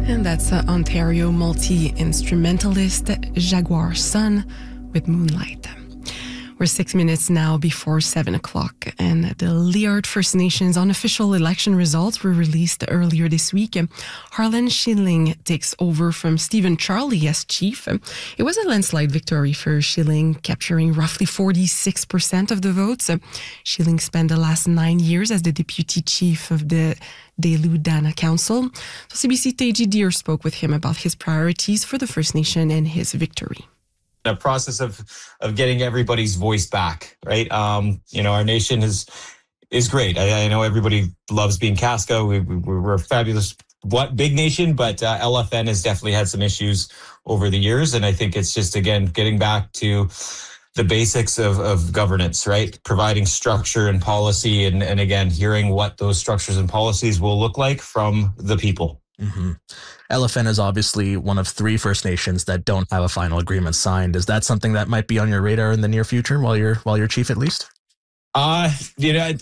And that's Ontario multi-instrumentalist Jaguar Sun with Moonlight. We're 6 minutes now before 7 o'clock, and the Liard First Nations unofficial election results were released earlier this week. Harlan Schilling takes over from Stephen Charlie as chief. It was a landslide victory for Schilling, capturing roughly 46% of the votes. Schilling spent the last 9 years as the deputy chief of the Delu Dana Council. So CBC Teji Deer spoke with him about his priorities for the First Nation and his victory. A process of getting everybody's voice back, right? Our nation is great. I know everybody loves being Casca. We're a fabulous big nation, but LFN has definitely had some issues over the years, and I think it's just, again, getting back to the basics of governance, right? Providing structure and policy, and again, hearing what those structures and policies will look like from the people. Mm-hmm. LFN is obviously one of 3 First Nations that don't have a final agreement signed. Is that something that might be on your radar in the near future while you're chief, at least? Again,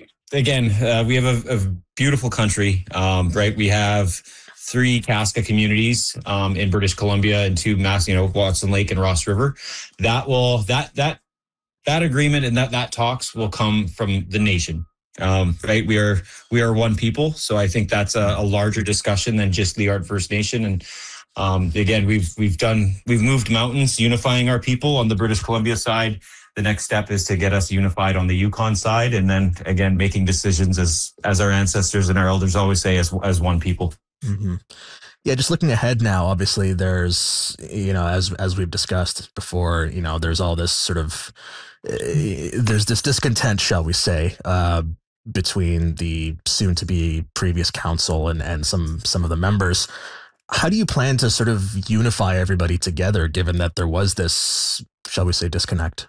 we have a beautiful country, right? We have 3 Casca communities in British Columbia and 2 Watson Lake and Ross River. That agreement and that talks will come from the nation. Right, we are one people, so I think that's a larger discussion than just Liard First Nation. And again, we've moved mountains, unifying our people on the British Columbia side. The next step is to get us unified on the Yukon side, and then again making decisions as our ancestors and our elders always say, as one people. Mm-hmm. Yeah, just looking ahead now, obviously there's, as we've discussed before, there's all this sort of there's this discontent, shall we say, between the soon-to-be previous council and some of the members. How do you plan to sort of unify everybody together, given that there was this, shall we say, disconnect?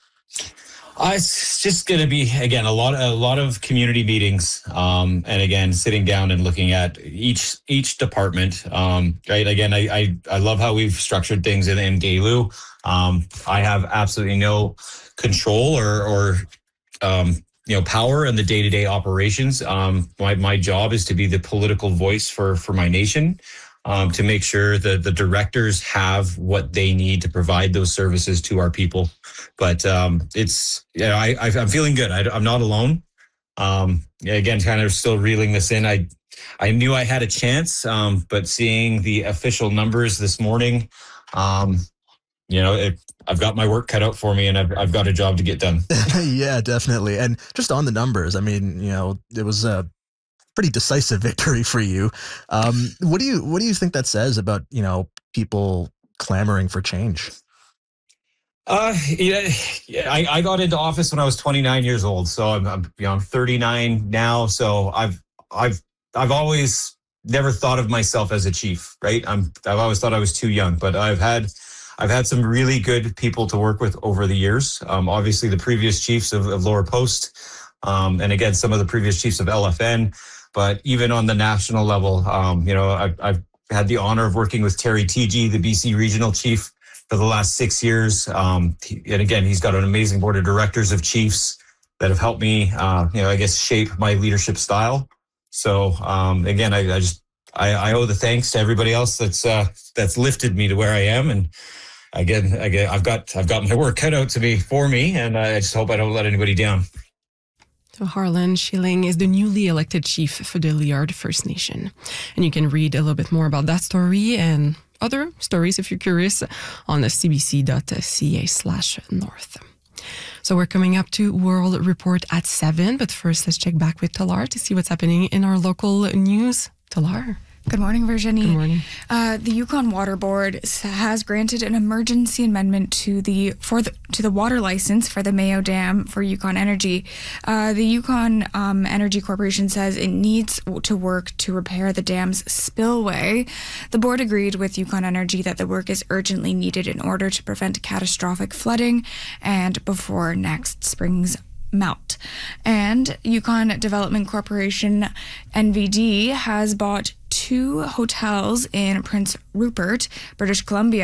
It's just going to be, again, a lot of community meetings, and again, sitting down and looking at each department. Right. Again, I love how we've structured things in Delu. I have absolutely no control or power in the day-to-day operations. My job is to be the political voice for my nation, to make sure that the directors have what they need to provide those services to our people. But I'm feeling good. I'm not alone. Again, kind of still reeling this in. I knew I had a chance, but seeing the official numbers this morning, I've got my work cut out for me, and I've got a job to get done. Yeah, definitely. And just on the numbers, I mean, it was a pretty decisive victory for you. What do you think that says about, people clamoring for change? I got into office when I was 29 years old, so I'm 39 now. So I've always never thought of myself as a chief, right? I've always thought I was too young, but I've had some really good people to work with over the years. Obviously, the previous chiefs of Lower Post, and again, some of the previous chiefs of LFN. But even on the national level, I've had the honor of working with Terry Teji, the BC regional chief, for the last 6 years. And again, he's got an amazing board of directors of chiefs that have helped me, shape my leadership style. So again, I owe the thanks to everybody else that's lifted me to where I am. And again, I've got my work cut out for me, and I just hope I don't let anybody down. So Harlan Schilling is the newly elected chief for the Liard First Nation. And you can read a little bit more about that story and other stories, if you're curious, on the cbc.ca/north. So we're coming up to World Report at 7, but first let's check back with Talar to see what's happening in our local news. Talar. Good morning, Virginie. Good morning. The Yukon Water Board has granted an emergency amendment to the water license for the Mayo Dam for Yukon Energy. The Yukon Energy Corporation says it needs to work to repair the dam's spillway. The board agreed with Yukon Energy that the work is urgently needed in order to prevent catastrophic flooding and before next spring's melt. And Yukon Development Corporation, NVD, has bought 2 hotels in Prince Rupert, British Columbia,